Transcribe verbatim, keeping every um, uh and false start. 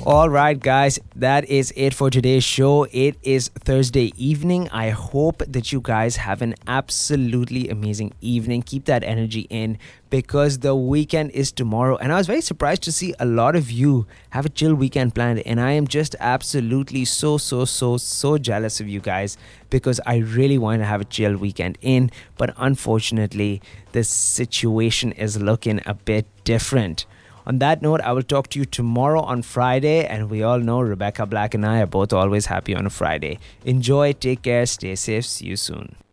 All right, guys, that is it for today's show. It is Thursday evening. I hope that you guys have an absolutely amazing evening. Keep that energy in because the weekend is tomorrow. And I was very surprised to see a lot of you have a chill weekend planned. And I am just absolutely so, so, so, so jealous of you guys because I really want to have a chill weekend in. But unfortunately, the situation is looking a bit different. On that note, I will talk to you tomorrow on Friday, and we all know Rebecca Black and I are both always happy on a Friday. Enjoy, take care, stay safe, see you soon.